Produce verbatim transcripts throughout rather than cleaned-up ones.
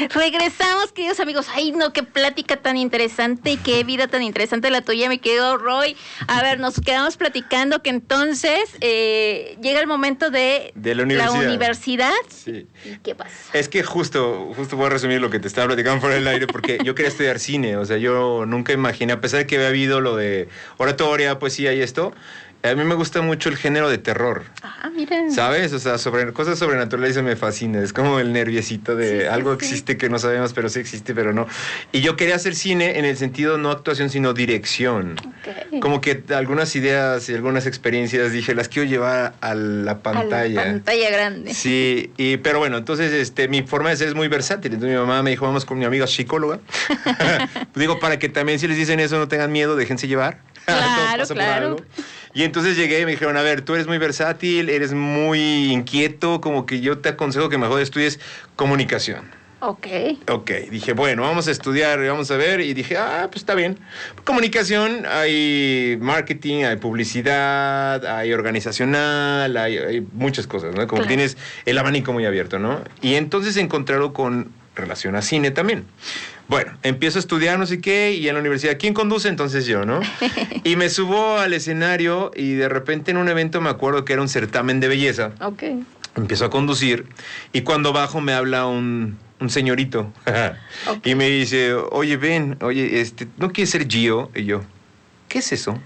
Regresamos, queridos amigos. Ay, no, qué plática tan interesante y qué vida tan interesante la tuya, mi querido Roy. A ver, nos quedamos platicando que entonces eh, llega el momento de, de la universidad. La universidad. Sí. ¿Y qué pasa? Es que justo, justo voy a resumir lo que te estaba platicando fuera del aire, porque yo quería estudiar cine. O sea, yo nunca imaginé, a pesar de que había habido lo de oratoria, poesía y esto, a mí me gusta mucho el género de terror. Ah, miren. ¿Sabes? O sea, sobre cosas sobrenaturales me fascina. Es como el nerviosito de sí, algo sí, existe sí. que no sabemos, pero sí existe, pero no. Y yo quería hacer cine en el sentido no actuación, sino dirección. Okay. Como que algunas ideas y algunas experiencias dije, las quiero llevar a la pantalla. A la pantalla grande. Sí, y, pero bueno, entonces este, mi forma de ser es muy versátil. Entonces mi mamá me dijo, vamos con mi amiga psicóloga. Pues digo, para que también si les dicen eso no tengan miedo, déjense llevar. Claro, claro. Y entonces llegué y me dijeron, a ver, tú eres muy versátil, eres muy inquieto, como que yo te aconsejo que mejor estudies comunicación. Ok. Ok, dije, bueno, vamos a estudiar, vamos a ver, y dije, ah, pues está bien. Comunicación, hay marketing, hay publicidad, hay organizacional, hay, hay muchas cosas, ¿no? Como claro. que tienes el abanico muy abierto, ¿no? Y entonces encontrarlo con relación a cine también. Bueno, empiezo a estudiar no sé qué y en la universidad, ¿quién conduce? Entonces yo, ¿no? Y me subo al escenario y de repente en un evento me acuerdo que era un certamen de belleza. Ok. Empiezo a conducir y cuando bajo me habla un, un señorito okay. y me dice, oye, ven, oye, este, ¿no quieres ser Gio? Y yo, ¿qué es eso?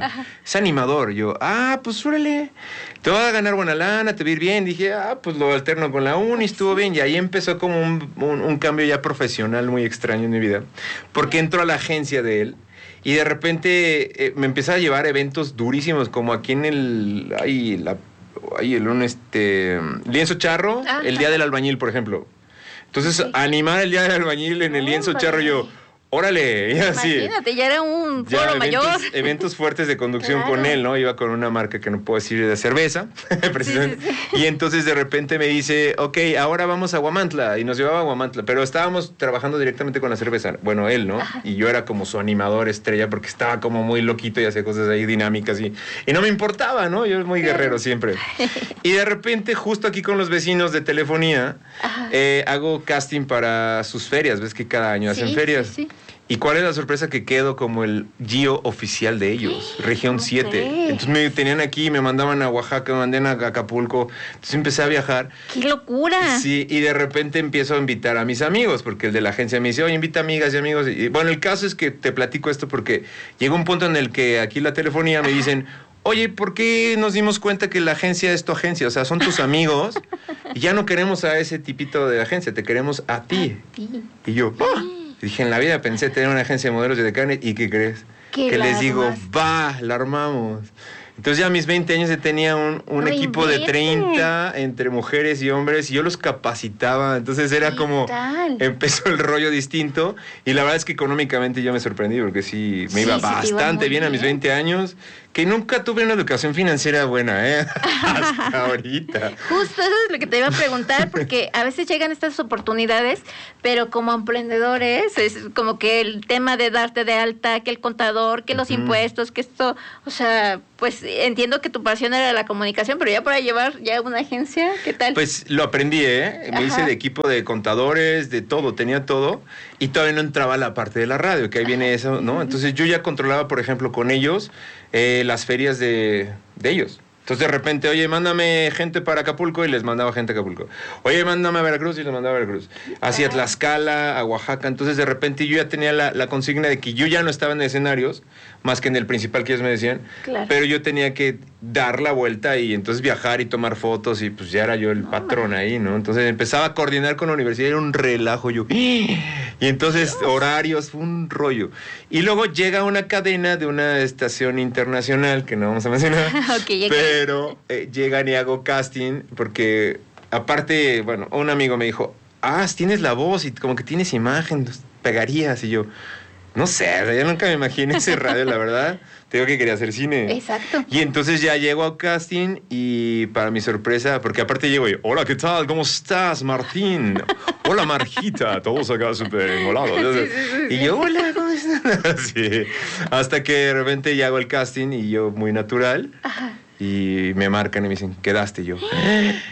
Es animador. Yo, ah, pues órale, te va a ganar buena lana, te va a ir bien. Dije, ah, pues lo alterno con la uni, estuvo bien. Y ahí empezó como un, un, un cambio ya profesional muy extraño en mi vida. Porque entro a la agencia de él y de repente eh, me empezó a llevar eventos durísimos, como aquí en el, ahí, la, ahí el un, este, Lienzo Charro, Ajá. el Día del Albañil, por ejemplo. Entonces, sí. animar el Día del Albañil en el Lienzo Charro, yo... Órale, y así. Imagínate, ya era un foro ya, mayor. Eventos, eventos fuertes de conducción claro. con él, ¿no? Iba con una marca que no puedo decir de cerveza, precisamente. Sí, sí, sí. Y entonces de repente me dice, ok, ahora vamos a Huamantla. Y nos llevaba a Huamantla, pero estábamos trabajando directamente con la cerveza. Bueno, él, ¿no? Ajá. Y yo era como su animador estrella porque estaba como muy loquito y hacía cosas ahí dinámicas. Y, y no me importaba, ¿no? Yo muy guerrero siempre. Y de repente, justo aquí con los vecinos de telefonía, eh, hago casting para sus ferias. ¿Ves que cada año sí, hacen ferias? Sí, sí. ¿Y cuál es la sorpresa? Que quedo como el Gio oficial de ellos, región okay. siete. Entonces me tenían aquí, me mandaban a Oaxaca, me mandaban a Acapulco. Entonces empecé a viajar. ¡Qué locura! Sí, y de repente empiezo a invitar a mis amigos, porque el de la agencia me dice, oye, invita amigas y amigos. Y bueno, el caso es que te platico esto porque llegó un punto en el que aquí la telefonía me dicen, oye, ¿por qué nos dimos cuenta que la agencia es tu agencia? O sea, son tus amigos y ya no queremos a ese tipito de agencia, te queremos a ti. A ti. Y yo, ¡ah! Dije, en la vida pensé tener una agencia de modelos y de carne, ¿y qué crees? Que les digo, va, la armamos. Entonces ya a mis veinte años tenía un, un equipo de treinta entre mujeres y hombres y yo los capacitaba. Entonces era como, tal? Empezó el rollo distinto y la verdad es que económicamente yo me sorprendí porque sí, me sí, iba sí, bastante iba bien a mis veinte años. Que nunca tuve una educación financiera buena, ¿eh? Hasta ahorita. Justo eso es lo que te iba a preguntar, porque a veces llegan estas oportunidades, pero como emprendedores, es como que el tema de darte de alta, que el contador, que los uh-huh. impuestos, que esto, o sea, pues entiendo que tu pasión era la comunicación, pero ya para llevar ya una agencia, ¿qué tal? Pues lo aprendí, ¿eh? Me Ajá. hice de equipo de contadores, de todo, tenía todo, y todavía no entraba la parte de la radio, que ahí viene eso, ¿no? Entonces yo ya controlaba, por ejemplo, con ellos, Eh, las ferias de, de ellos. Entonces de repente, oye, mándame gente para Acapulco y les mandaba gente a Acapulco. Oye, mándame a Veracruz y les mandaba a Veracruz. Hacia Tlaxcala, a Oaxaca. Entonces de repente yo ya tenía la, la consigna de que yo ya no estaba en escenarios, más que en el principal que ellos me decían, claro. pero yo tenía que dar la vuelta y entonces viajar y tomar fotos y pues ya era yo el no, patrón man. ahí, ¿no? Entonces empezaba a coordinar con la universidad, era un relajo yo. Y entonces Dios. horarios, fue un rollo. Y luego llega una cadena de una estación internacional, que no vamos a mencionar, okay, pero eh, llegan y hago casting, porque aparte, bueno, un amigo me dijo, ah, tienes la voz y como que tienes imagen, pegarías, y yo... No sé, yo nunca me imaginé ese radio, la verdad. Te digo que quería hacer cine. Exacto. Y entonces ya llego a casting y para mi sorpresa, porque aparte llego y, hola, ¿qué tal? ¿Cómo estás, Martín? Hola, Marjita. Todos acá súper engolados. Sí, sí, sí, y yo, hola, ¿cómo estás? Sí. Hasta que de repente ya hago el casting y yo muy natural. Ajá. Y me marcan y me dicen, quedaste. Y yo,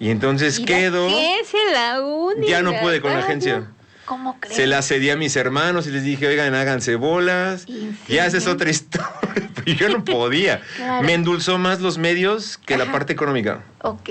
Y entonces ¿Y quedo... la agencia, la uni, ya no pude con la radio? agencia. ¿Cómo crees? Se la cedí a mis hermanos y les dije, oigan, háganse bolas. Ya esa es otra historia. Yo no podía. Claro. Me endulzó más los medios que Ajá. la parte económica. Ok.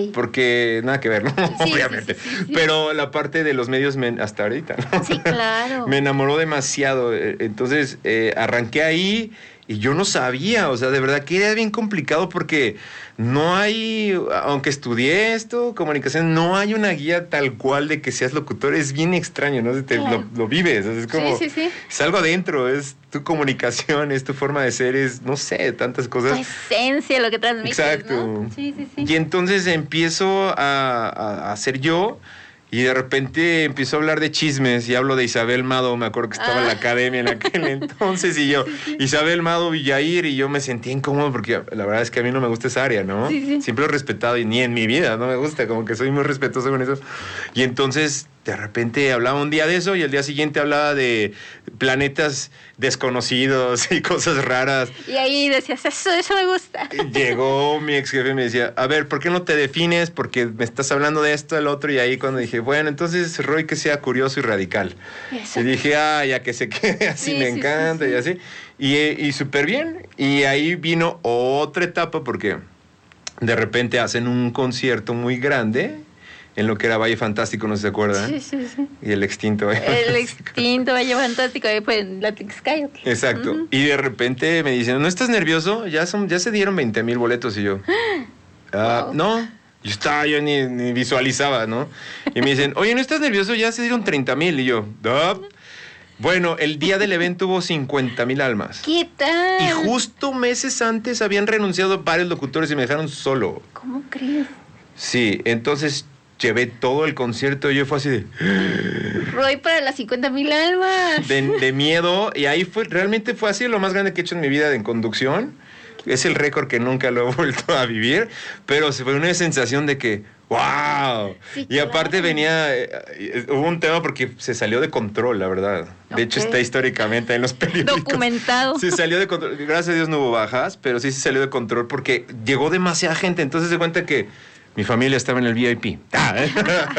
Porque nada que ver, ¿no? Sí, Obviamente. sí, sí, sí, sí. Pero la parte de los medios me, hasta ahorita, ¿no? Sí, claro. Me enamoró demasiado. Entonces eh, arranqué ahí y yo no sabía, o sea, de verdad que era bien complicado porque no hay, aunque estudié esto, comunicación, no hay una guía tal cual de que seas locutor. Es bien extraño, ¿no? Te, Claro. lo, lo vives, es como, Sí, sí, sí. es algo adentro, es tu comunicación, es tu forma de ser, es, no sé, tantas Tu cosas. esencia, lo que transmites, Exacto. ¿no? Sí, sí, sí. Y entonces empiezo a, a, a ser yo y de repente empiezo a hablar de chismes y hablo de Isabel Mado, me acuerdo que estaba Ah. en la academia en aquel entonces y yo, Sí, sí. Isabel Mado Villair, y yo me sentí incómodo porque la verdad es que a mí no me gusta esa área, ¿no? Sí, sí. Siempre lo he respetado y ni en mi vida no me gusta, como que soy muy respetuoso con eso. Y entonces de repente hablaba un día de eso y el día siguiente hablaba de planetas desconocidos y cosas raras. Y ahí decías, eso, eso me gusta. Llegó mi ex jefe y me decía, a ver, ¿por qué no te defines? Porque me estás hablando de esto, del otro. Y ahí cuando dije, bueno, entonces Roy que sea curioso y radical. Eso. Y dije, ah, ya que se quede así, Sí, me sí, encanta sí, sí. y así. Y, eh, y súper bien. Y ahí vino otra etapa porque de repente hacen un concierto muy grande en lo que era Valle Fantástico, no sé si se acuerdan. Sí, sí, sí. Y el extinto Valle El Fantástico. extinto Valle Fantástico, ahí fue en la Sky. ¿O qué? Exacto. Ujú. Y de repente me dicen, ¿no estás nervioso? Ya son, ya se dieron veinte mil boletos. Y yo, ah, Wow. no. Yo estaba, yo ni, ni visualizaba, ¿no? Y me dicen, oye, ¿no estás nervioso? Ya se dieron treinta mil. Y yo, ¿ah? Bueno, el día del evento hubo cincuenta mil almas. ¿Qué tal? Y justo meses antes habían renunciado varios locutores y me dejaron solo. ¿Cómo crees? Sí, entonces llevé todo el concierto y yo fue así de... Roy para las cincuenta mil almas. de, de miedo, y ahí fue, realmente fue así lo más grande que he hecho en mi vida en conducción. Es el récord que nunca lo he vuelto a vivir, pero se fue una sensación de que, ¡wow! Sí, Y aparte claro. venía, eh, eh, hubo un tema porque se salió de control, la verdad. De hecho Ok. está históricamente en los periódicos. Documentado. Se salió de control, gracias a Dios no hubo bajas, pero sí se salió de control porque llegó demasiada gente, entonces se cuenta que mi familia estaba en el V I P. Ah, ¿eh?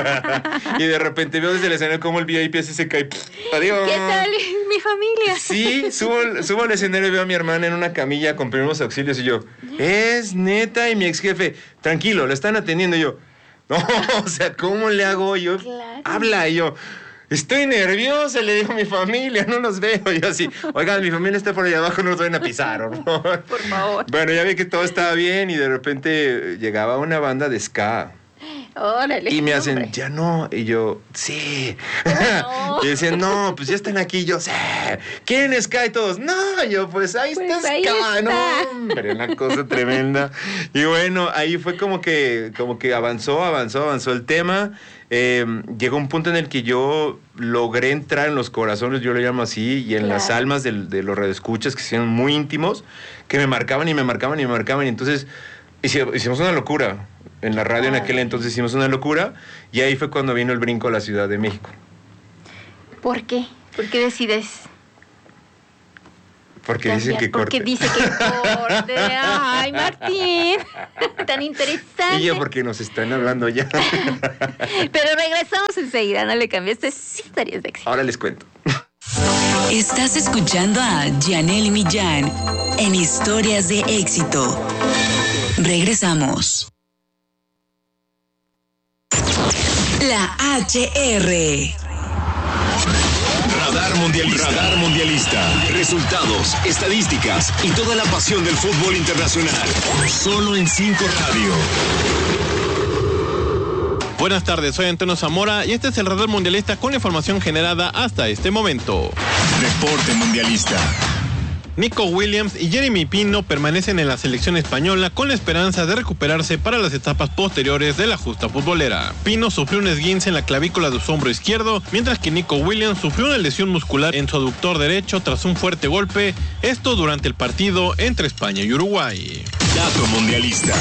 Y de repente veo desde el escenario como el V I P así se cae. Pff, adiós. ¿Qué tal mi familia? Sí, subo, subo al escenario y veo a mi hermana en una camilla con primeros auxilios y yo, es neta, y mi ex jefe, tranquilo, la están atendiendo y yo, no, o sea, ¿cómo le hago? Y yo, Claro. habla, y yo, estoy nerviosa, le digo a mi familia, no los veo. Y yo así, oigan, mi familia está por allá abajo, no los vayan a pisar, por favor. Por favor. Bueno, ya vi que todo estaba bien y de repente llegaba una banda de ska. Órale. Y me hacen, hombre. ya no. Y yo, sí. No. Y decían, no, pues ya están aquí. Y yo, sí. ¿Quieren ska? Y todos, no. Y yo, pues ahí Pues está ahí ska. No, está. hombre, una cosa tremenda. Y bueno, ahí fue como que, como que avanzó, avanzó, avanzó el tema. Eh, llegó un punto en el que yo logré entrar en los corazones, yo lo llamo así, y en Claro. las almas de, de los radioescuchas que se hicieron muy íntimos, que me marcaban y me marcaban y me marcaban. Y entonces hici- hicimos una locura. En la radio en Ay. aquel entonces hicimos una locura y ahí fue cuando vino el brinco a la Ciudad de México. ¿Por qué? ¿Por qué decides? Porque dicen cambiar? que corte. Porque dice que corte. Ay, Martín. Tan interesante. Y yo porque nos están hablando ya. Pero regresamos enseguida, no le cambiaste. Sí estarías de éxito. Ahora les cuento. Estás escuchando a Janelle Millán en Historias de Éxito. Regresamos. La H R. Radar Mundialista. Radar Mundialista. Resultados, estadísticas y toda la pasión del fútbol internacional. Solo en cinco Radio. Buenas tardes, soy Antonio Zamora y este es el Radar Mundialista con la información generada hasta este momento. Deporte Mundialista. Nico Williams y Jeremy Pino permanecen en la selección española con la esperanza de recuperarse para las etapas posteriores de la justa futbolera. Pino sufrió un esguince en la clavícula de su hombro izquierdo, mientras que Nico Williams sufrió una lesión muscular en su aductor derecho tras un fuerte golpe, esto durante el partido entre España y Uruguay. Dato Mundialista.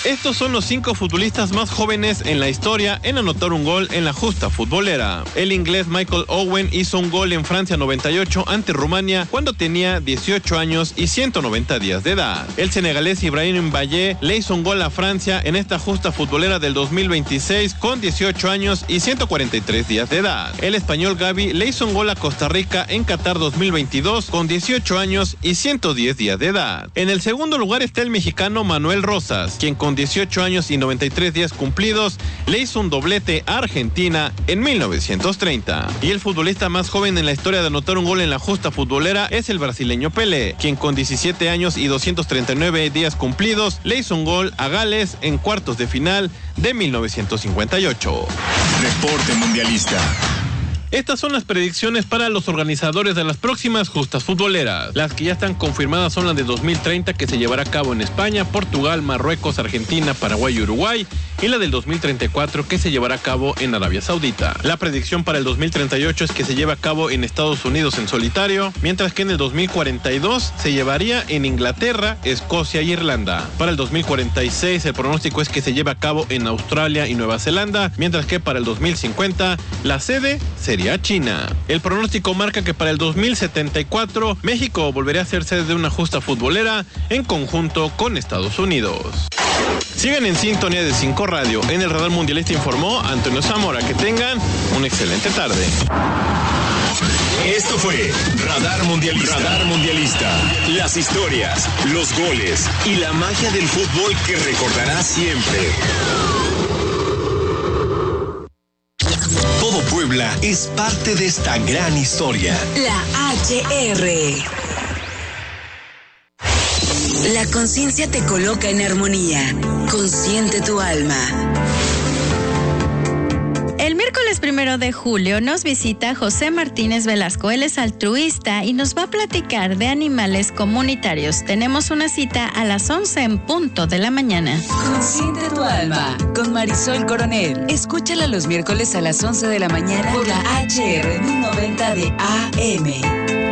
Estos son los cinco futbolistas más jóvenes en la historia en anotar un gol en la justa futbolera. El inglés Michael Owen hizo un gol en Francia noventa y ocho ante Rumania cuando tenía dieciocho años y ciento noventa días de edad. El senegalés Ibrahim Mbaye le hizo un gol a Francia en esta justa futbolera del dos mil veintiséis con dieciocho años y ciento cuarenta y tres días de edad. El español Gavi le hizo un gol a Costa Rica en Qatar dos mil veintidós con dieciocho años y ciento diez días de edad. En el segundo lugar está el mexicano Manuel Rosas, quien con dieciocho años y noventa y tres días cumplidos le hizo un doblete a Argentina en mil novecientos treinta. Y el futbolista más joven en la historia de anotar un gol en la justa futbolera es el brasileño Pelé, quien con diecisiete años y doscientos treinta y nueve días cumplidos le hizo un gol a Gales en cuartos de final de mil novecientos cincuenta y ocho. Reporte mundialista. Estas son las predicciones para los organizadores de las próximas justas futboleras. Las que ya están confirmadas son las de dos mil treinta, que se llevará a cabo en España, Portugal, Marruecos, Argentina, Paraguay y Uruguay, y la del dos mil treinta y cuatro, que se llevará a cabo en Arabia Saudita. La predicción para el dos mil treinta y ocho es que se lleve a cabo en Estados Unidos en solitario, mientras que en el dos mil cuarenta y dos se llevaría en Inglaterra, Escocia y Irlanda. Para el dos mil cuarenta y seis el pronóstico es que se lleve a cabo en Australia y Nueva Zelanda, mientras que para el dos mil cincuenta la sede sería a China. El pronóstico marca que para el dos mil setenta y cuatro México volvería a ser sede de una justa futbolera en conjunto con Estados Unidos. Sigan en sintonía de cinco Radio. En el Radar Mundialista informó Antonio Zamora. Que tengan una excelente tarde. Esto fue Radar Mundialista. Radar Mundialista. Las historias, los goles y la magia del fútbol que recordarás siempre. Todo Puebla es parte de esta gran historia. La H R. La conciencia te coloca en armonía. Consiente tu alma. El miércoles primero de julio nos visita José Martínez Velasco. Él es altruista y nos va a platicar de animales comunitarios. Tenemos una cita a las once en punto de la mañana. Consiente tu alma con Marisol Coronel. Escúchala los miércoles a las once de la mañana por la H R mil noventa de A M.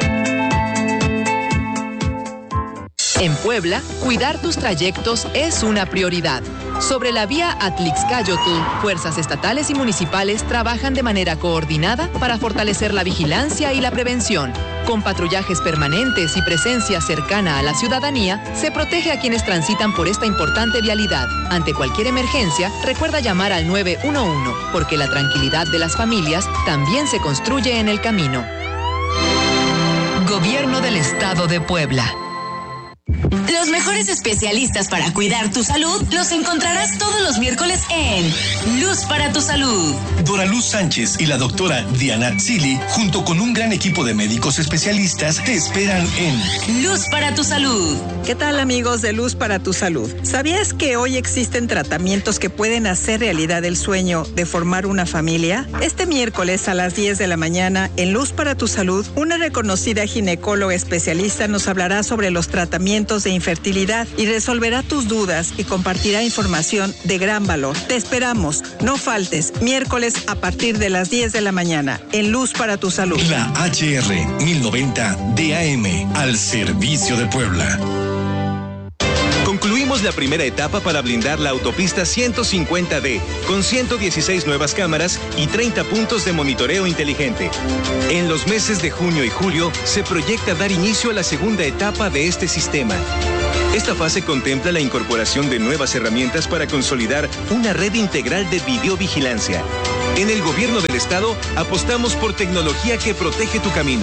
En Puebla, cuidar tus trayectos es una prioridad. Sobre la vía Atlixcáyotl, fuerzas estatales y municipales trabajan de manera coordinada para fortalecer la vigilancia y la prevención. Con patrullajes permanentes y presencia cercana a la ciudadanía, se protege a quienes transitan por esta importante vialidad. Ante cualquier emergencia, recuerda llamar al nueve uno uno, porque la tranquilidad de las familias también se construye en el camino. Gobierno del Estado de Puebla. Los mejores especialistas para cuidar tu salud los encontrarás todos los miércoles en Luz para tu Salud. Dora Luz Sánchez y la doctora Diana Tzili, junto con un gran equipo de médicos especialistas, te esperan en Luz para tu Salud. ¿Qué tal, amigos de Luz para tu Salud? ¿Sabías que hoy existen tratamientos que pueden hacer realidad el sueño de formar una familia? Este miércoles a las diez de la mañana, en Luz para tu Salud, una reconocida ginecóloga especialista nos hablará sobre los tratamientos de infertilidad y resolverá tus dudas y compartirá información de gran valor. Te esperamos, no faltes, miércoles a partir de las diez de la mañana, en Luz para tu Salud. La H R mil noventa de A M, al servicio de Puebla. Concluimos la primera etapa para blindar la autopista ciento cincuenta D, con ciento dieciséis nuevas cámaras y treinta puntos de monitoreo inteligente. En los meses de junio y julio se proyecta dar inicio a la segunda etapa de este sistema. Esta fase contempla la incorporación de nuevas herramientas para consolidar una red integral de videovigilancia. En el Gobierno del Estado apostamos por tecnología que protege tu camino.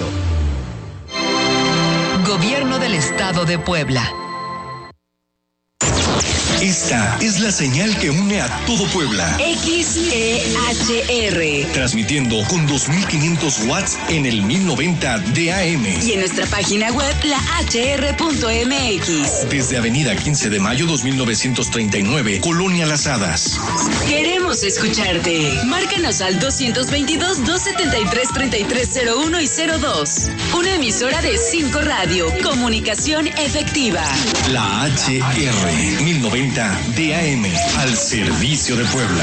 Gobierno del Estado de Puebla. Esta es la señal que une a todo Puebla. X E H R. Transmitiendo con dos mil quinientos watts en el mil noventa de A M. Y en nuestra página web, la H R punto M X. Desde Avenida quince de mayo dos mil novecientos treinta y nueve, Colonia Las Hadas. Queremos escucharte. Márcanos al doscientos veintidós, doscientos setenta y tres, treinta y tres cero uno y cero dos. Una emisora de cinco Radio. Comunicación efectiva. La H R mil noventa de A M, al servicio de Puebla.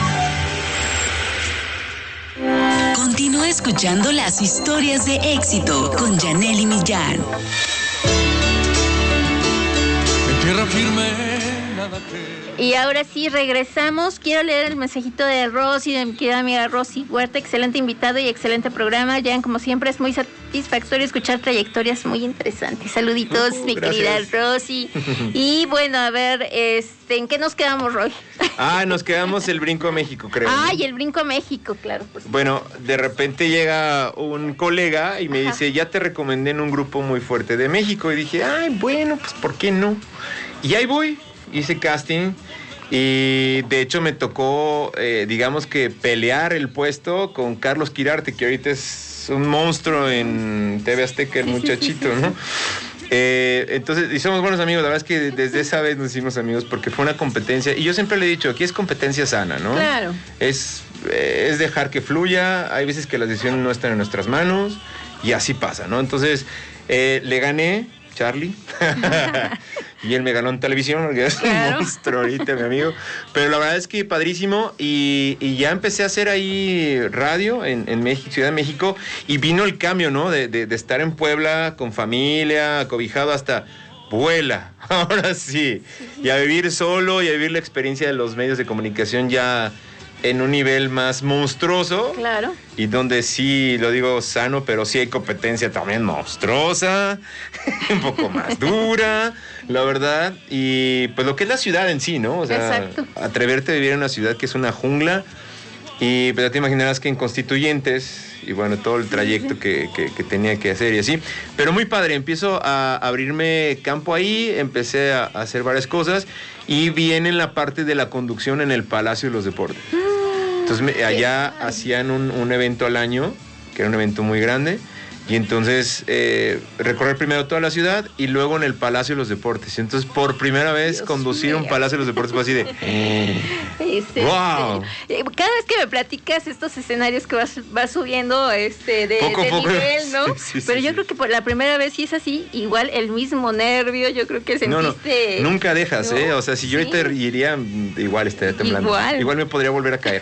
Continúa escuchando las historias de éxito con Yaneli Millán. En tierra firme Y ahora sí, regresamos. Quiero leer el mensajito de Rosy, de mi querida amiga Rosy Huerta. Excelente invitado y excelente programa. Ya, como siempre, es muy satisfactorio escuchar trayectorias muy interesantes. Saluditos, uh, mi gracias. Querida Rosy. Y bueno, a ver, este, ¿en qué nos quedamos, Roy? Ah, nos quedamos el brinco a México, creo. Ah, y el brinco a México, claro. Por bueno, de repente llega un colega y me Ajá. dice, ya te recomendé en un grupo muy fuerte de México. Y dije, ay, bueno, pues ¿por qué no? Y ahí voy. Hice casting y de hecho me tocó, eh, digamos que pelear el puesto con Carlos Quirarte, que ahorita es un monstruo en T V Azteca, el muchachito, ¿no? Eh, entonces, y somos buenos amigos, la verdad es que desde esa vez nos hicimos amigos porque fue una competencia, y yo siempre le he dicho, aquí es competencia sana, ¿no? Claro. Es, eh, es dejar que fluya, hay veces que las decisiones no están en nuestras manos, y así pasa, ¿no? Entonces, eh, le gané, Charlie, y él me ganó en televisión, porque es claro. un monstruo ahorita, mi amigo. Pero la verdad es que padrísimo, y, y ya empecé a hacer ahí radio en, en México, Ciudad de México, y vino el cambio, ¿no? De, de, de estar en Puebla con familia, acobijado, hasta vuela, ahora sí, y a vivir solo y a vivir la experiencia de los medios de comunicación ya en un nivel más monstruoso. Claro. Y donde sí, lo digo sano, pero sí hay competencia también monstruosa, un poco más dura, la verdad. Y pues lo que es la ciudad en sí, ¿no? O sea, Exacto. atreverte a vivir en una ciudad que es una jungla. Y pues ya te imaginarás que en Constituyentes, y bueno, todo el trayecto que, que, que tenía que hacer y así. Pero muy padre, empiezo a abrirme campo ahí, empecé a, a hacer varias cosas, y viene la parte de la conducción en el Palacio de los Deportes. Entonces me, allá hacían un, un evento al año, que era un evento muy grande, y entonces eh, recorrer primero toda la ciudad y luego en el Palacio de los Deportes. Entonces por primera vez Dios conducir mío. un Palacio de los Deportes fue así de este, wow. Este, cada vez que me platicas estos escenarios que vas, vas subiendo este, de, poco, de poco. nivel, ¿no? Sí, sí, Pero sí, yo sí. creo que por la primera vez sí es así, igual el mismo nervio, yo creo que sentiste... No, no, nunca dejas, ¿no? ¿eh? O sea, si yo sí. ahorita iría, igual estaría temblando. Igual. Igual me podría volver a caer.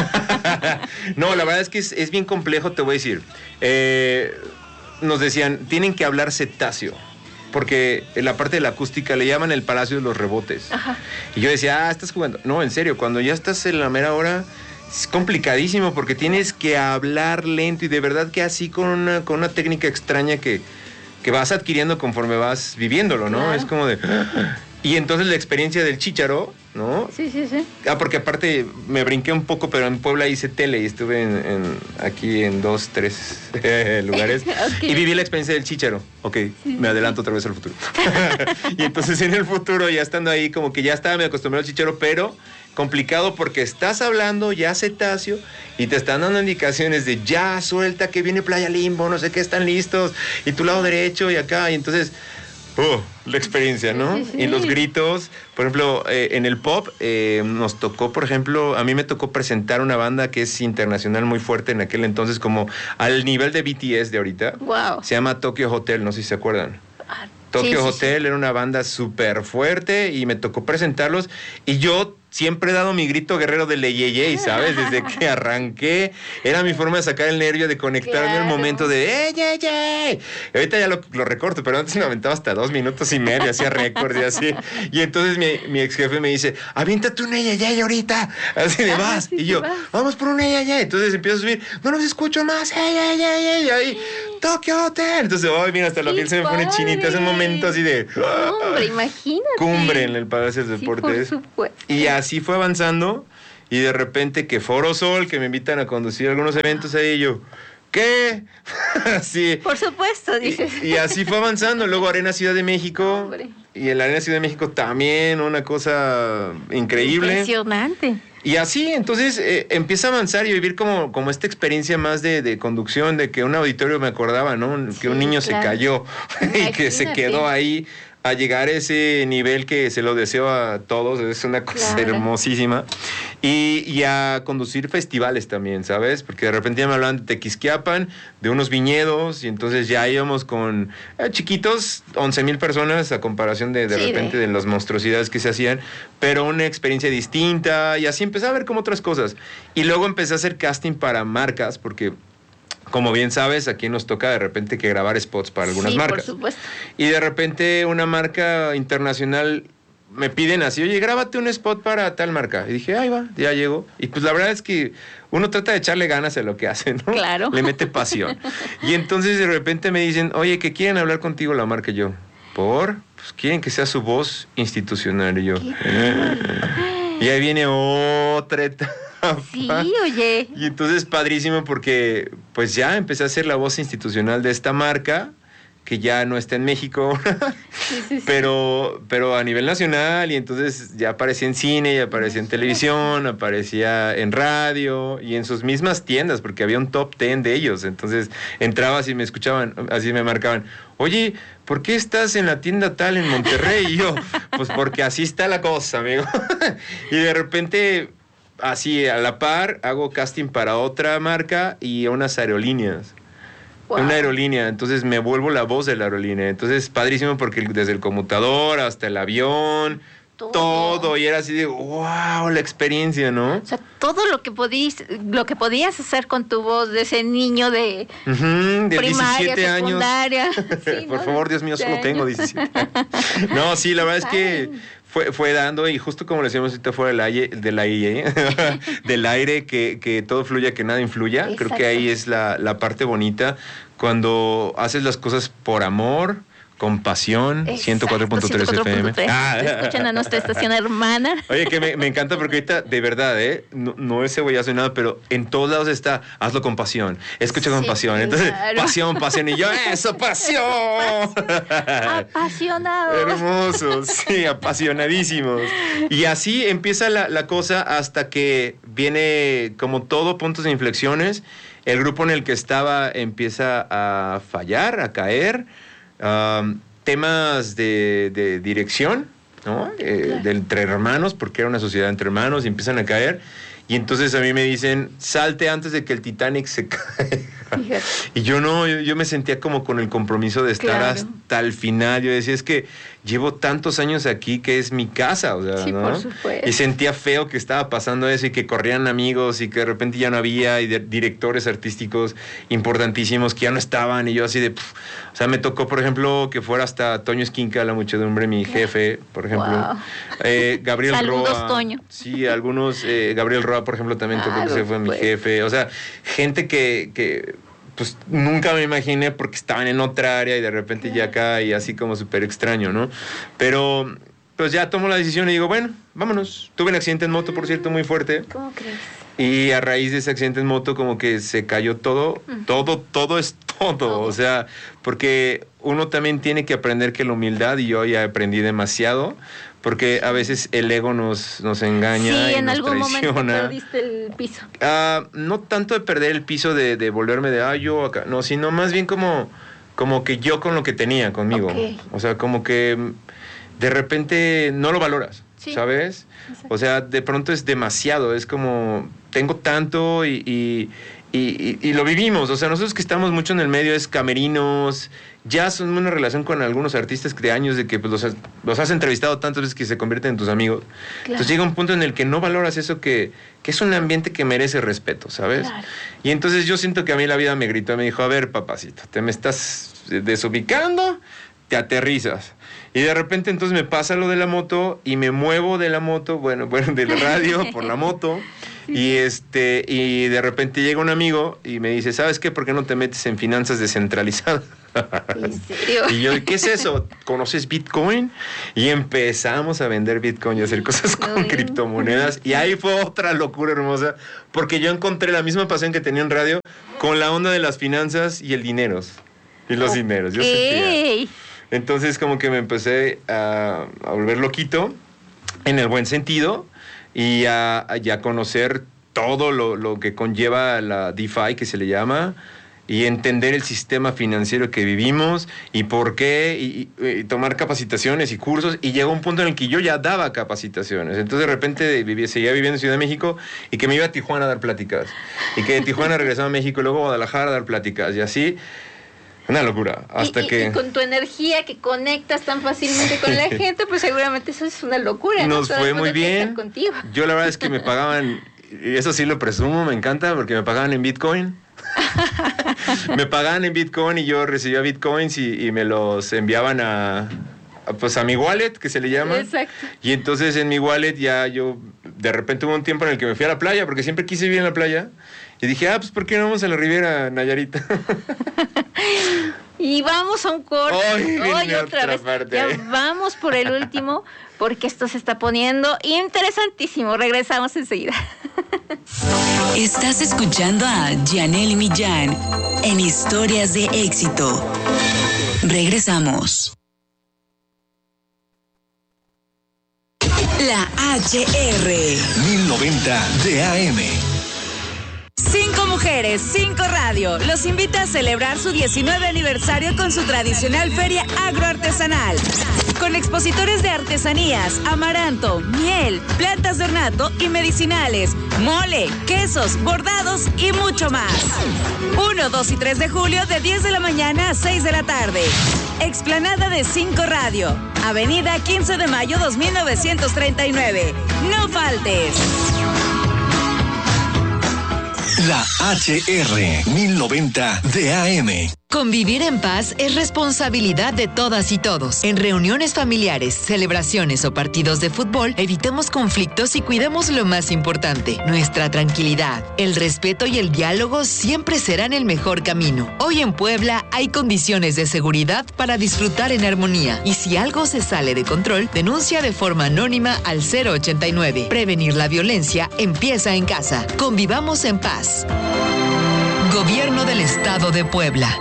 No, la verdad es que es, es bien complejo, te voy a decir. Eh... Nos decían, tienen que hablar cetáceo, porque en la parte de la acústica le llaman el Palacio de los Rebotes. Ajá. Y yo decía, ah, estás jugando. No, en serio, cuando ya estás en la mera hora, es complicadísimo, porque tienes que hablar lento, y de verdad que así con una, con una técnica extraña que, que vas adquiriendo conforme vas viviéndolo, ¿no? Claro. Es como de... Y entonces la experiencia del Chícharo, ¿no? Sí, sí, sí. Ah, porque aparte me brinqué un poco, pero en Puebla hice tele y estuve en, en, aquí en dos, tres eh, lugares. Okay. Y viví la experiencia del Chícharo. Ok, sí, me adelanto sí. otra vez al futuro. Y entonces en el futuro, ya estando ahí, como que ya estaba me acostumbrado al Chícharo, pero complicado porque estás hablando ya cetáceo y te están dando indicaciones de ya, suelta, que viene Playa Limbo, no sé qué, están listos, y tu lado derecho y acá, y entonces... Oh, la experiencia, ¿no? Sí, sí. Y los gritos, por ejemplo, eh, en el pop eh, nos tocó, por ejemplo, a mí me tocó presentar una banda que es internacional muy fuerte en aquel entonces, como al nivel de B T S de ahorita. Wow. Se llama Tokyo Hotel, no sé si se acuerdan. Ah, Tokyo sí, sí, Hotel sí. era una banda súper fuerte y me tocó presentarlos, y yo siempre he dado mi grito guerrero de Leyeye, ¿sabes? Desde que arranqué, era mi forma de sacar el nervio, de conectarme al claro. momento de ¡eh, ye, ye! Ahorita ya lo, lo recorto, pero antes me aventaba hasta dos minutos y medio, hacía récord y así. Y entonces mi, mi ex jefe me dice, aviéntate un ella ya ahorita, así de vas. Sí, y yo, vas. vamos por un ella ya. Entonces empiezo a subir, no los escucho más, ella ya, ya, y ahí, Tokyo Hotel. Entonces, ay, mira, hasta la piel se me pone chinita, es un momento así de... Cumbre, imagínate. Cumbre en el Palacio de Deportes. Sí, por supuesto. Y así fue avanzando. Y de repente que Foro Sol, que me invitan a conducir algunos eventos ahí, y yo, ¿qué? Así. Por supuesto, dices. Y, y así fue avanzando. Luego Arena Ciudad de México. Hombre. Y en la Arena Ciudad de México también una cosa increíble. Impresionante. Y así, entonces, eh, empieza a avanzar y vivir como, como esta experiencia más de, de conducción, de que un auditorio me acordaba, ¿no? Sí, que un niño claro. se cayó y que se quedó ahí. A llegar a ese nivel que se lo deseo a todos, es una cosa claro. hermosísima. Y, y a conducir festivales también, ¿sabes? Porque de repente ya me hablaban de Tequisquiapan, de unos viñedos, y entonces ya íbamos con eh, chiquitos, once mil personas a comparación de de sí, repente de... de las monstruosidades que se hacían, pero una experiencia distinta, y así empecé a ver como otras cosas. Y luego empecé a hacer casting para marcas, porque... Como bien sabes, aquí nos toca de repente que grabar spots para algunas sí, marcas. Por supuesto. Y de repente una marca internacional me piden así, oye, grábate un spot para tal marca. Y dije, ahí va, ya llegó. Y pues la verdad es que uno trata de echarle ganas a lo que hace, ¿no? Claro. Le mete pasión. Y entonces de repente me dicen, oye, que quieren hablar contigo la marca. Y yo, ¿por? Pues quieren que sea su voz institucional. Y yo, y ahí viene otra etapa. Sí, oye. Y entonces padrísimo porque pues ya empecé a ser la voz institucional de esta marca, que ya no está en México, sí, sí, sí. pero pero a nivel nacional, y entonces ya aparecía en cine, ya aparecía en televisión, aparecía en radio y en sus mismas tiendas, porque había un top ten de ellos. Entonces entrabas y me escuchaban, así me marcaban, oye, ¿por qué estás en la tienda tal en Monterrey? Y yo, pues porque así está la cosa, amigo. Y de repente, así a la par, hago casting para otra marca y a unas aerolíneas. Wow. Una aerolínea, entonces me vuelvo la voz de la aerolínea. Entonces, padrísimo porque desde el conmutador hasta el avión, todo, todo y era así de, wow, la experiencia, ¿no? O sea, todo lo que podías, lo que podías hacer con tu voz de ese niño de, uh-huh, de primaria, diecisiete secundaria. Años. Sí, Por ¿no? favor, Dios mío, solo tengo diecisiete. No, sí, la verdad es que fue, fue dando, y justo como le decíamos ahorita fuera del aire, del aire, del aire que, que todo fluya, que nada influya. Exacto. Creo que ahí es la, la parte bonita, cuando haces las cosas por amor, con pasión. ciento cuatro punto tres F M. Ah. Escuchan a nuestra estación hermana. Oye, que me, me encanta porque ahorita, de verdad, ¿eh? No, no es cebollazo ni nada, pero en todos lados está, hazlo con pasión, escucha con sí, pasión. Entonces, claro. pasión, pasión, y yo, ¡eso, pasión! Apasionados. Hermosos, sí, apasionadísimos. Y así empieza la, la cosa hasta que viene, como todo, puntos de inflexiones. El grupo en el que estaba empieza a fallar, a caer. Um, temas de, de dirección, ¿no? Eh, claro. De entre hermanos, porque era una sociedad entre hermanos, y empiezan a caer. Y entonces a mí me dicen, salte antes de que el Titanic se caiga. Y yo no, yo, yo me sentía como con el compromiso de estar claro. hasta el final. Yo decía, es que llevo tantos años aquí que es mi casa, o sea, sí, ¿no? Por supuesto. Y sentía feo que estaba pasando eso y que corrían amigos y que de repente ya no había, y de, directores artísticos importantísimos que ya no estaban, y yo así de, pff, o sea, me tocó, por ejemplo, que fuera hasta Toño Esquinca, la muchedumbre, mi jefe, por ejemplo. Wow. Eh, Gabriel Saludos, Roa. Toño. Sí, algunos, eh, Gabriel Roa, por ejemplo, también tocó, que se fue mi jefe. O sea, gente que, que pues nunca me imaginé porque estaban en otra área y de repente claro. ya acá, y así como súper extraño, ¿no? Pero pues ya tomo la decisión y digo, bueno, vámonos. Tuve un accidente en moto, por cierto, muy fuerte. ¿Cómo crees? Y a raíz de ese accidente en moto como que se cayó todo, uh-huh. todo, todo es todo. todo. O sea, porque uno también tiene que aprender que la humildad, y yo ya aprendí demasiado, porque a veces el ego nos, nos engaña sí, y en nos algún traiciona. momento perdiste el piso. Uh, no tanto de perder el piso, de, de volverme de, ah, yo acá, no, sino más bien como, como que yo con lo que tenía conmigo. Okay. O sea, como que de repente no lo valoras, sí. ¿sabes? Exacto. O sea, de pronto es demasiado, es como, tengo tanto y... y Y, y, y lo vivimos, o sea, nosotros que estamos mucho en el medio, es camerinos, ya son una relación con algunos artistas de años, de que pues, los, has, los has entrevistado tantas veces que se convierten en tus amigos. Claro. Entonces llega un punto en el que no valoras eso, que, que es un ambiente que merece respeto, ¿sabes? Claro. Y entonces yo siento que a mí la vida me gritó, me dijo, a ver, papacito, te me estás desubicando, te aterrizas. Y de repente entonces me pasa lo de la moto y me muevo de la moto, bueno, bueno, del radio por la moto. Y este y de repente llega un amigo y me dice, ¿sabes qué? ¿Por qué no te metes en finanzas descentralizadas? ¿En serio? Y yo, ¿qué es eso? ¿Conoces Bitcoin? Y empezamos a vender Bitcoin y a hacer cosas con criptomonedas. Y ahí fue otra locura hermosa, porque yo encontré la misma pasión que tenía en radio con la onda de las finanzas y el dinero. Y los okay. dineros. Yo sentía. Entonces como que me empecé a, a volver loquito, en el buen sentido, y a, a conocer todo lo, lo que conlleva la DeFi, que se le llama, y entender el sistema financiero que vivimos y por qué, y, y tomar capacitaciones y cursos. Y llegó un punto en el que yo ya daba capacitaciones. Entonces de repente viví, seguía viviendo en Ciudad de México y que me iba a Tijuana a dar pláticas. Y que de Tijuana regresaba a México y luego a Guadalajara a dar pláticas. Y así... Una locura, hasta y, y, que... Y con tu energía que conectas tan fácilmente con la gente, pues seguramente eso es una locura. Nos ¿no? fue muy bien. Yo la verdad es que me pagaban, y eso sí lo presumo, me encanta, porque me pagaban en Bitcoin. Me pagaban en Bitcoin y yo recibía Bitcoins y, y me los enviaban a... pues a mi wallet, que se le llama. Exacto. Y entonces en mi wallet ya yo, de repente hubo un tiempo en el que me fui a la playa, porque siempre quise vivir en la playa. Y dije, ah, pues ¿por qué no vamos a la Riviera Nayarita? Y vamos a un corte. Hoy, Hoy otra vez. Parte. Ya vamos por el último, porque esto se está poniendo interesantísimo. Regresamos enseguida. Estás escuchando a Janelle Millán en Historias de Éxito. Regresamos. La H R. mil noventa de A M. Cinco Mujeres, Cinco Radio los invita a celebrar su diecinueve aniversario con su tradicional feria agroartesanal. Con expositores de artesanías, amaranto, miel, plantas de ornato y medicinales, mole, quesos, bordados y mucho más. uno, dos y tres de julio de diez de la mañana a seis de la tarde. Explanada de Cinco Radio, Avenida quince de mayo dos mil novecientos treinta y nueve. No faltes. La H R mil noventa de A M. Convivir en paz es responsabilidad de todas y todos. En reuniones familiares, celebraciones o partidos de fútbol, evitemos conflictos y cuidemos lo más importante, nuestra tranquilidad. El respeto y el diálogo siempre serán el mejor camino. Hoy en Puebla hay condiciones de seguridad para disfrutar en armonía. Y si algo se sale de control, denuncia de forma anónima al cero ochenta y nueve. Prevenir la violencia empieza en casa. Convivamos en paz. Gobierno del Estado de Puebla.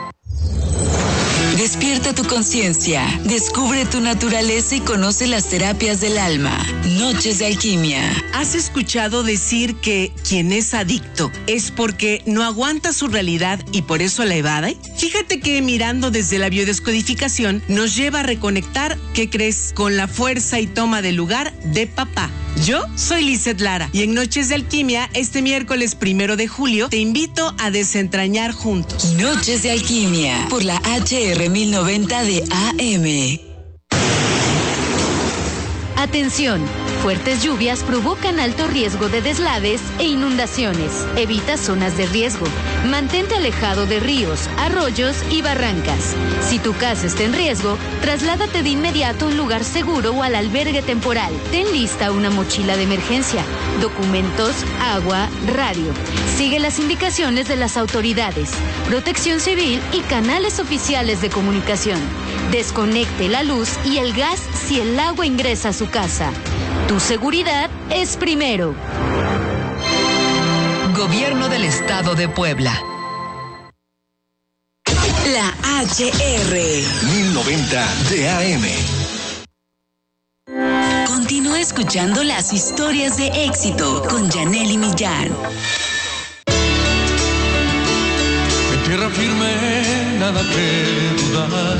Despierta tu conciencia, descubre tu naturaleza y conoce las terapias del alma. Noches de Alquimia. ¿Has escuchado decir que quien es adicto es porque no aguanta su realidad y por eso la evade? Fíjate que mirando desde la biodescodificación nos lleva a reconectar, ¿qué crees? Con la fuerza y toma de lugar de papá. Yo soy Lizeth Lara y en Noches de Alquimia, este miércoles primero de julio, te invito a desentrañar juntos. Noches de Alquimia, por la H R mil noventa de A M. Atención, fuertes lluvias provocan alto riesgo de deslaves e inundaciones. Evita zonas de riesgo. Mantente alejado de ríos, arroyos y barrancas. Si tu casa está en riesgo, trasládate de inmediato a un lugar seguro o al albergue temporal. Ten lista una mochila de emergencia, documentos, agua, radio. Sigue las indicaciones de las autoridades, Protección Civil y canales oficiales de comunicación. Desconecte la luz y el gas si el agua ingresa a su casa. Tu seguridad es primero. Gobierno del Estado de Puebla. La H R mil noventa de A M. Continúa escuchando las historias de éxito con Janelle Millán. En tierra firme, nada que dudar.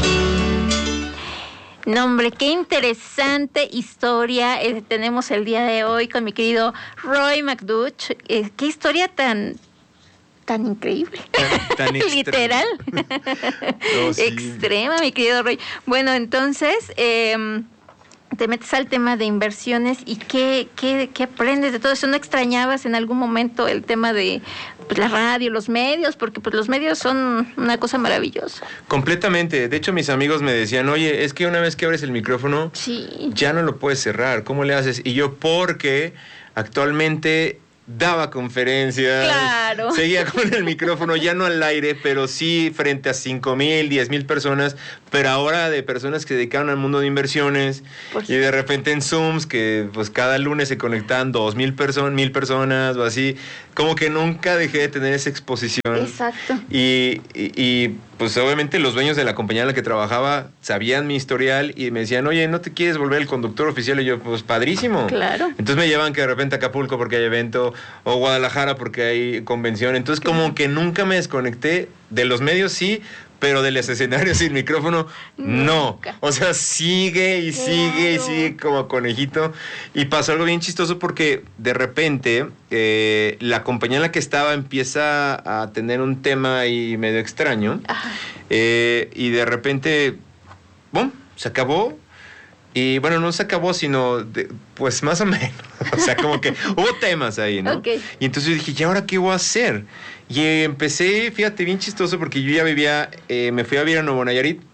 No, hombre, qué interesante historia eh, tenemos el día de hoy con mi querido Roy McDuch. Eh, qué historia tan, tan increíble. Tan, tan literal. No, sí. Extrema, mi querido Roy. Bueno, entonces, eh, te metes al tema de inversiones y qué, qué, qué aprendes de todo eso. ¿No extrañabas en algún momento el tema de pues, la radio, los medios? Porque pues los medios son una cosa maravillosa. Completamente. De hecho, mis amigos me decían, oye, es que una vez que abres el micrófono, sí, ya no lo puedes cerrar. ¿Cómo le haces? Y yo, porque actualmente daba conferencias, claro, seguía con el micrófono, ya no al aire, pero sí frente a cinco mil, diez mil personas, pero ahora de personas que se dedicaron al mundo de inversiones, pues, y de repente en Zooms que pues cada lunes se conectaban dos mil personas, mil personas o así, como que nunca dejé de tener esa exposición. Exacto. Y, y, y pues obviamente los dueños de la compañía en la que trabajaba sabían mi historial y me decían, oye, ¿no te quieres volver el conductor oficial? Y yo, pues padrísimo. Claro. Entonces me llevan que de repente a Acapulco porque hay evento, o Guadalajara porque hay convención. Entonces como que nunca me desconecté de los medios, sí, pero de los escenarios sin micrófono, no. Nunca. O sea, sigue y Claro. sigue y sigue como conejito. Y pasó algo bien chistoso porque de repente eh, la compañía en la que estaba empieza a tener un tema ahí medio extraño. Eh, y de repente, ¡bum!, se acabó. Y bueno, no se acabó, sino de, pues más o menos. O sea, como que hubo temas ahí, ¿no? Okay. Y entonces yo dije, ¿y ahora qué voy a hacer? Y empecé, fíjate, bien chistoso, porque yo ya vivía, eh, me fui a vivir a Nuevo Nayarit.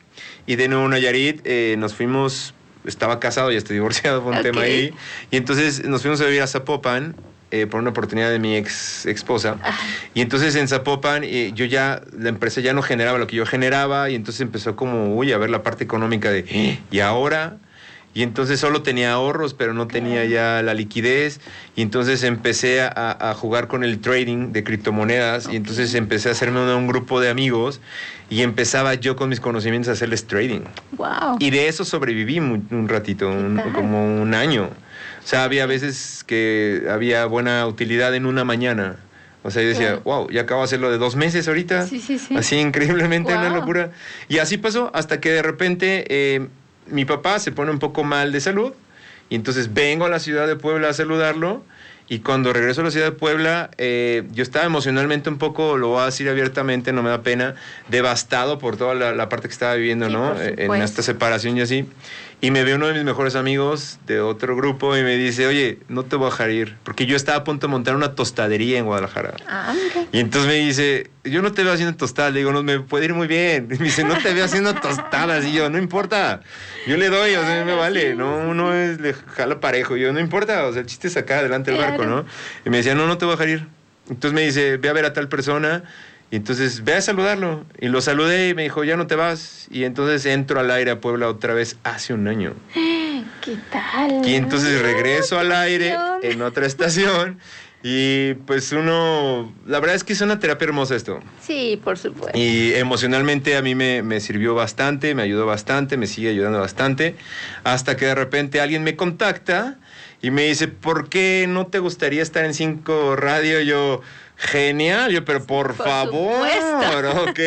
y de Nuevo Nayarit eh, nos fuimos, estaba casado, ya estoy divorciado, fue un okay. tema ahí, y entonces nos fuimos a vivir a Zapopan, Eh, por una oportunidad de mi ex esposa. Ajá. Y entonces en Zapopan eh, yo ya, la empresa ya no generaba lo que yo generaba y entonces empezó como, uy, a ver la parte económica de, ¿y ahora? Y entonces solo tenía ahorros, pero no tenía ya la liquidez. Y entonces empecé a, a jugar con el trading de criptomonedas. Okay. Y entonces empecé a hacerme un, un grupo de amigos y empezaba yo con mis conocimientos a hacerles trading. Wow. Y de eso sobreviví un, un ratito, un, como un año. O sea, había veces que había buena utilidad en una mañana. O sea, yo decía, wow, ya acabo de hacerlo de dos meses ahorita. Sí, sí, sí. Así increíblemente, wow. Una locura. Y así pasó hasta que de repente eh, mi papá se pone un poco mal de salud. Y entonces vengo a la ciudad de Puebla a saludarlo. Y cuando regreso a la ciudad de Puebla, eh, yo estaba emocionalmente un poco, lo voy a decir abiertamente, no me da pena, devastado por toda la, la parte que estaba viviendo, sí, ¿no? En esta separación y así. Y me ve uno de mis mejores amigos de otro grupo y me dice, oye, no te voy a dejar ir. Porque yo estaba a punto de montar una tostadería en Guadalajara. Ah, okay. Y entonces me dice, yo no te veo haciendo tostadas. Le digo, no, me puede ir muy bien. Y me dice, no te veo haciendo tostadas. Y yo, no importa. Yo le doy, o sea, me vale. No, uno es, le jala parejo. Y yo, no importa. O sea, el chiste es sacar adelante el barco, ¿no? Y me decía, no, no te voy a dejar ir. Entonces me dice, ve a ver a tal persona. Y entonces, ve a saludarlo. Y lo saludé y me dijo, ya no te vas. Y entonces entro al aire a Puebla otra vez hace un año. ¿Qué tal? Y entonces regreso al aire en otra estación. Y pues uno, la verdad es que es una terapia hermosa esto. Sí, por supuesto. Y emocionalmente a mí me, me sirvió bastante, me ayudó bastante, me sigue ayudando bastante. Hasta que de repente alguien me contacta y me dice, ¿por qué no te gustaría estar en Cinco Radio? Yo... Genial, yo, pero por, por favor, supuesto. Ok.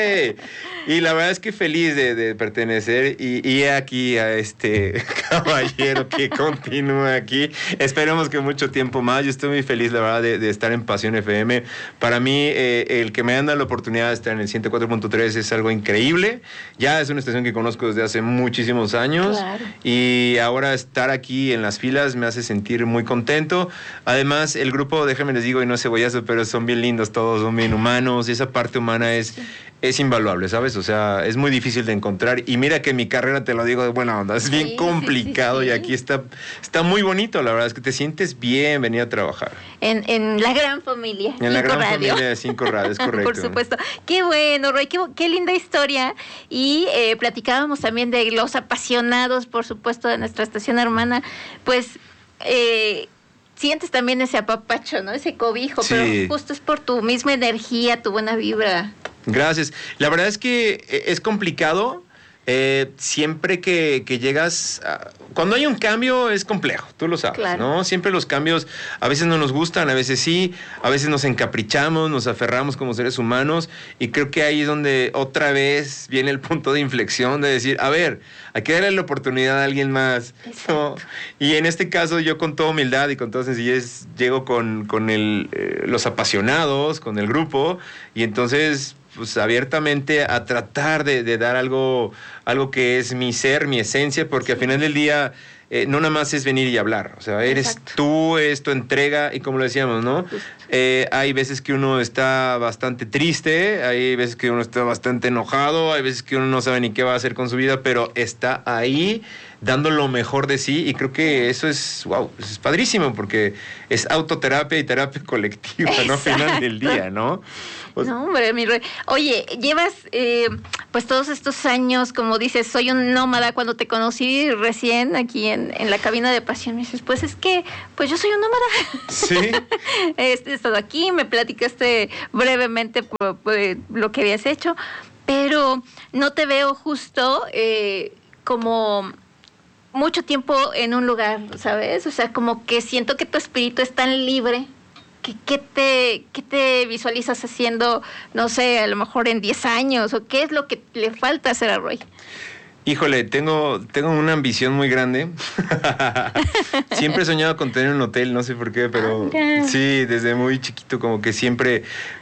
Y la verdad es que feliz de, de pertenecer y, y aquí a este caballero que continúa aquí. Esperemos que mucho tiempo más. Yo estoy muy feliz, la verdad, de, de estar en Pasión F M. Para mí, eh, el que me han dado la oportunidad de estar en el ciento cuatro punto tres es algo increíble. Ya es una estación que conozco desde hace muchísimos años. Claro. Y ahora estar aquí en las filas me hace sentir muy contento. Además, el grupo, déjenme les digo, y no es cebollazo, pero son bien lindos todos, son bien humanos. Y esa parte humana es... Sí. Es invaluable, ¿sabes? O sea, es muy difícil de encontrar. Y mira que mi carrera, te lo digo de buena onda, es bien sí, complicado. Sí, sí, sí. Y aquí está, está muy bonito, la verdad. Es que te sientes bien venir a trabajar. En, en la gran familia. En la gran Radio. familia de Cinco Radio, es correcto. Por supuesto. Qué bueno, Roy, qué, qué linda historia. Y eh, platicábamos también de los apasionados, por supuesto, de nuestra estación hermana. Pues... Eh, sientes también ese apapacho, ¿no? Ese cobijo, sí. Pero justo es por tu misma energía, tu buena vibra. Gracias. La verdad es que es complicado. Eh, siempre que, que llegas... A, cuando hay un cambio es complejo, tú lo sabes, claro. ¿No? Siempre los cambios a veces no nos gustan, a veces sí, a veces nos encaprichamos, nos aferramos como seres humanos y creo que ahí es donde otra vez viene el punto de inflexión de decir, a ver, hay que darle la oportunidad a alguien más, ¿no? Y en este caso yo con toda humildad y con toda sencillez llego con, con el, eh, los apasionados, con el grupo y entonces... pues abiertamente a tratar de, de dar algo, algo que es mi ser, mi esencia, porque al final del día eh, no nada más es venir y hablar, o sea, eres Exacto. Tú, es tu entrega, y como lo decíamos, ¿no? Eh, hay veces que uno está bastante triste, hay veces que uno está bastante enojado, hay veces que uno no sabe ni qué va a hacer con su vida, pero está ahí dando lo mejor de sí, y creo que eso es, wow, es padrísimo, porque es autoterapia y terapia colectiva, ¿no? Al final del día, ¿no? Pues, no, hombre, mi rey. Oye, llevas eh, pues todos estos años, como dices, soy un nómada. Cuando te conocí recién aquí en, en la cabina de Pasión, me dices, pues es que, pues yo soy un nómada. Sí. He estado aquí, me platicaste brevemente por, por lo que habías hecho, pero no te veo justo eh, como... mucho tiempo en un lugar, ¿sabes? O sea, como que siento que tu espíritu es tan libre. que ¿Qué te, qué te visualizas haciendo, no sé, a lo mejor en diez años? ¿O qué es lo que le falta hacer a Roy? Híjole, tengo, tengo una ambición muy grande. Siempre he soñado con tener un hotel, no sé por qué, pero ah, sí, desde muy chiquito como que siempre...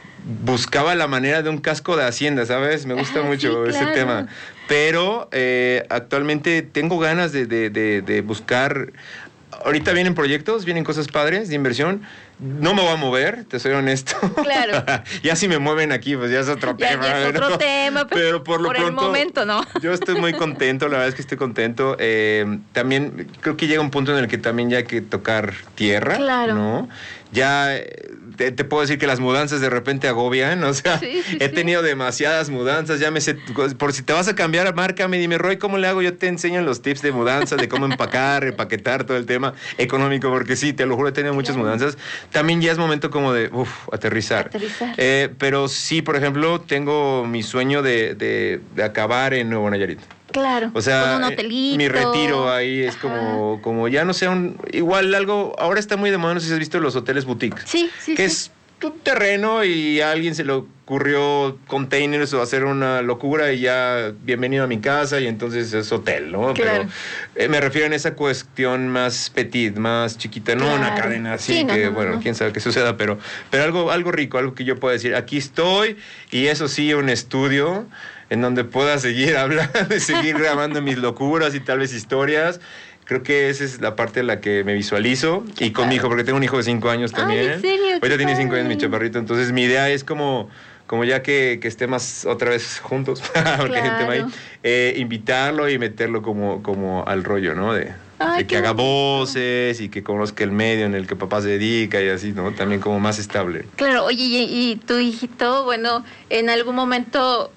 buscaba la manera de un casco de hacienda, ¿sabes? Me gusta ah, mucho sí, ese claro. tema. Pero eh, actualmente tengo ganas de, de, de, de buscar... ahorita vienen proyectos, vienen cosas padres de inversión. No me voy a mover, te soy honesto. Claro. Ya si me mueven aquí, pues ya es otro ya, tema. Ya es otro ¿no? tema, pero, pero por lo por pronto, el momento no. Yo estoy muy contento, la verdad es que estoy contento. Eh, también creo que llega un punto en el que también ya hay que tocar tierra, claro. ¿no? Ya te, te puedo decir que las mudanzas de repente agobian, o sea, sí, sí, he sí. tenido demasiadas mudanzas, ya me sé, por si te vas a cambiar, márcame, dime, Roy, ¿cómo le hago? Yo te enseño los tips de mudanza, de cómo empacar, empaquetar, todo el tema económico, porque sí, te lo juro, he tenido muchas claro. mudanzas. También ya es momento como de, uff, aterrizar. Aterrizar. Eh, pero sí, por ejemplo, tengo mi sueño de, de, de acabar en Nuevo Nayarit. Claro, o sea, con un hotelito. Mi retiro ahí es como, como ya no sé, un, igual algo, ahora está muy de moda, no sé si has visto los hoteles boutique. Sí, sí, que sí. es un terreno y a alguien se le ocurrió containers o hacer una locura y ya bienvenido a mi casa y entonces es hotel, ¿no? Claro. Pero eh, me refiero en esa cuestión más petit, más chiquita, no claro. una cadena así sí, no, que, no, bueno, no. quién sabe qué suceda, pero, pero algo, algo rico, algo que yo pueda decir, aquí estoy y eso sí, un estudio en donde pueda seguir hablando y seguir grabando mis locuras y tal vez historias. Creo que esa es la parte en la que me visualizo. Y con mi hijo, porque tengo un hijo de cinco años también. Ay, ¿en serio? Ahorita tiene cinco años mi chaparrito. Entonces mi idea es como, como ya que, que estemos otra vez juntos, porque hay un tema ahí, eh, invitarlo y meterlo como, como al rollo, ¿no? De, Ay, de que haga voces y que conozca el medio en el que papá se dedica y así, ¿no? También como más estable. Claro, oye, y, y tu hijito, bueno, en algún momento,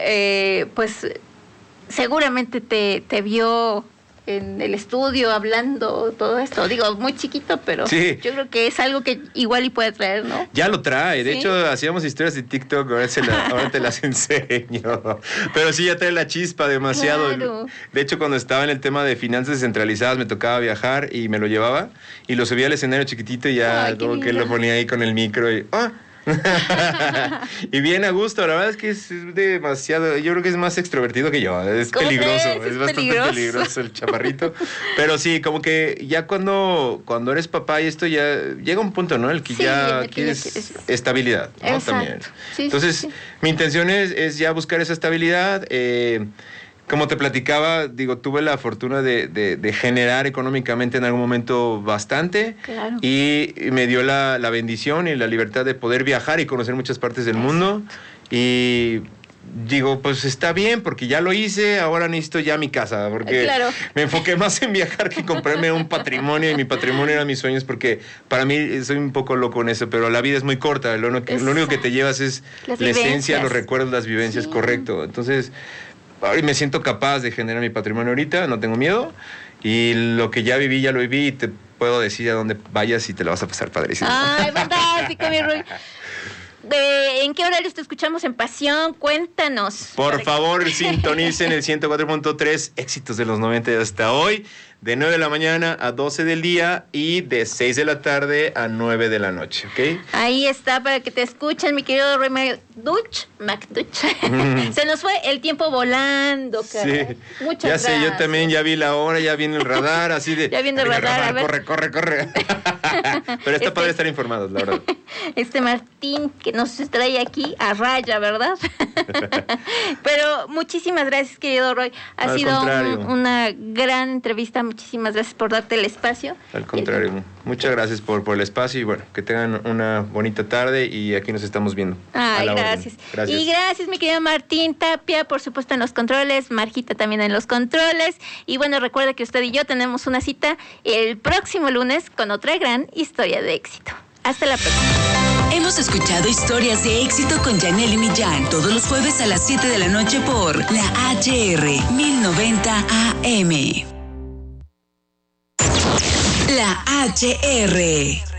eh, pues seguramente te, te vio en el estudio hablando todo esto. Digo, muy chiquito, pero sí. Yo creo que es algo que igual y puede traer, ¿no? Ya lo trae. De ¿Sí? hecho, hacíamos historias de TikTok, ahora, se la, ahora te las enseño. Pero sí, ya trae la chispa demasiado. Claro. De hecho, cuando estaba en el tema de finanzas descentralizadas, me tocaba viajar y me lo llevaba y lo subía al escenario chiquitito y ya Ay, como que lo ponía ahí con el micro y... ¡ah! Y bien a gusto, la verdad es que es demasiado, yo creo que es más extrovertido que yo, es peligroso, crees? es, Es bastante peligroso. peligroso el chaparrito, pero sí, como que ya cuando, cuando eres papá y esto ya llega un punto, ¿no? El que Sí, ya en el que quieres ya quieres- estabilidad, ¿no? Exacto. También. Sí, Entonces, sí, sí. mi intención es, es ya buscar esa estabilidad, eh, como te platicaba, digo, tuve la fortuna de, de, de generar económicamente en algún momento bastante Claro. y me dio la, la bendición y la libertad de poder viajar y conocer muchas partes del mundo y digo, pues está bien porque ya lo hice, ahora necesito ya mi casa porque Claro. me enfoqué más en viajar que comprarme un patrimonio y mi patrimonio eran mis sueños porque para mí soy un poco loco en eso, pero la vida es muy corta, lo, único que- lo único que te llevas es Las la esencia, vivencias. los recuerdos, las vivencias, Sí. correcto. Entonces, ahora me siento capaz de generar mi patrimonio ahorita, no tengo miedo. Y lo que ya viví, ya lo viví y te puedo decir a dónde vayas y te la vas a pasar padrísimo. Ay, fantástico, mi Roy. De, ¿En qué horarios te escuchamos en Pasión? Cuéntanos. Por Para- favor, sintonicen el ciento cuatro punto tres, éxitos de los noventa y hasta hoy, de nueve de la mañana a doce del día y de seis de la tarde a nueve de la noche, ¿ok? Ahí está para que te escuchen, mi querido Roy McDuch. McDuch. Mm. Se nos fue el tiempo volando, caray. Sí, Muchas ya sé, yo gracias. también ya vi la hora, ya viene el radar, así de... Ya viene el "Venga, radar, a ver". corre, corre, corre. Pero está Este- padre estar informados, la verdad. Este Martín que nos trae aquí a raya, ¿verdad? Pero muchísimas gracias, querido Roy. Ha Al sido contrario. un- una gran entrevista. Muchísimas gracias por darte el espacio. Al contrario, muchas gracias por, por el espacio y bueno, que tengan una bonita tarde y aquí nos estamos viendo. A Ay, la orden. gracias. Gracias. Y gracias, mi querido Martín Tapia, por supuesto en los controles, Marjita también en los controles. Y bueno, recuerda que usted y yo tenemos una cita el próximo lunes con otra gran historia de éxito. Hasta la próxima. Hemos escuchado historias de éxito con Yanely Millán todos los jueves a las siete de la noche por la H R mil noventa A M. La H R.